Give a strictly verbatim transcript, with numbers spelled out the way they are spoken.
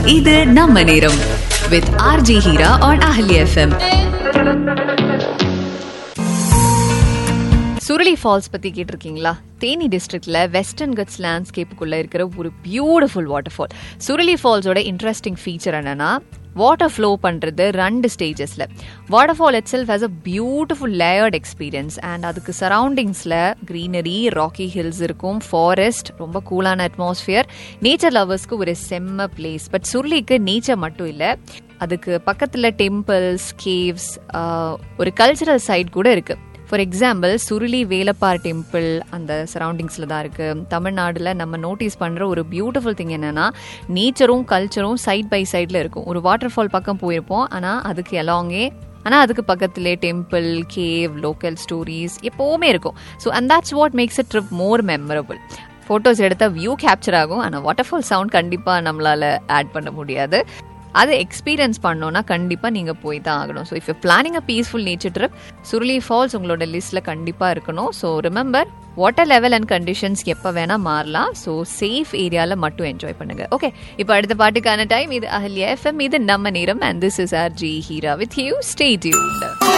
இது நம்ம நேரம் with R J Hira on Ahli F M. Suruli falls பத்தி கேட்டிருக்கீங்களா? தேனி டிஸ்ட்ரிக்ட்ல வெஸ்டர்ன் கட்ஸ் லேண்ட்ஸ்கேப்புக்குள்ள இருக்கிற ஒரு beautiful water fall. Suruli ஃபால்ஸோட interesting feature என்னன்னா, வாட்டர் ஃப்ளோ பண்ணுறது ரெண்டு ஸ்டேஜஸில். Water fall it self has a beautiful layered experience and அதுக்கு சரௌண்டிங்ஸில் க்ரீனரி, ராக்கி ஹில்ஸ் இருக்கும், ஃபாரஸ்ட், ரொம்ப கூலான அட்மாஸ்ஃபியர். நேச்சர் லவர்ஸ்க்கு ஒரு செம்ம பிளேஸ். பட் சுருளிக்கு நேச்சர் மட்டும் இல்லை, அதுக்கு பக்கத்தில் டெம்பிள்ஸ், கேவ்ஸ், ஒரு கல்ச்சரல் சைட் கூட இருக்குது. ஃபார் எக்ஸாம்பிள், சுருளி வேலப்பார் டெம்பிள் அந்த சரௌண்டிங்ஸில் தான் இருக்குது. தமிழ்நாட்டில் நம்ம நோட்டீஸ் பண்ணுற ஒரு பியூட்டிஃபுல் திங் என்னென்னா, நேச்சரும் கல்ச்சரும் சைட் பை சைடில் இருக்கும். ஒரு வாட்டர் ஃபால் பக்கம் போயிருப்போம், ஆனால் அதுக்கு எலாங்கே ஆனால் அதுக்கு பக்கத்துலேயே டெம்பிள், கேவ், லோக்கல் ஸ்டோரிஸ் எப்போவுமே இருக்கும். So and that's what makes a trip more memorable. Photos எடுத்தால் வியூ கேப்சர் ஆகும், ஆனால் வாட்டர் ஃபால் சவுண்ட் கண்டிப்பாக நம்மளால் ஆட் பண்ண முடியாது. அதை எக்ஸ்பீரியன்ஸ் பண்ணோன்னா கண்டிப்பாக நீங்கள் போய் தான் ஆகணும். So if you planning a peaceful nature trip, Suruli falls உங்களோட லிஸ்ட்டில் கண்டிப்பாக இருக்கணும். So remember, water level and conditions எப்போ வேணால் மாறலாம். ஸோ சேஃப் ஏரியாவில் மட்டும் என்ஜாய் பண்ணுங்கள். ஓகே, இப்போ அடுத்த பாட்டுக்கான டைம். இது அஹல்யா எஃப்எம், இது நம்ம நேரம். And this is R G Heera with you. Stay tuned.